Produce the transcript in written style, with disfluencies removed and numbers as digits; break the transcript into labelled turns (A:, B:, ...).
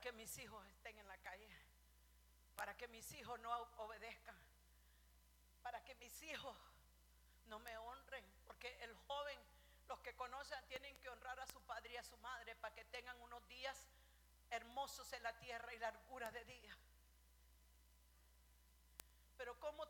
A: que mis hijos estén en la calle, para que mis hijos no obedezcan, para que mis hijos no me honren, porque el joven, los que conocen, tienen que honrar a su padre y a su madre para que tengan unos días hermosos en la tierra y larguras de día. Pero ¿cómo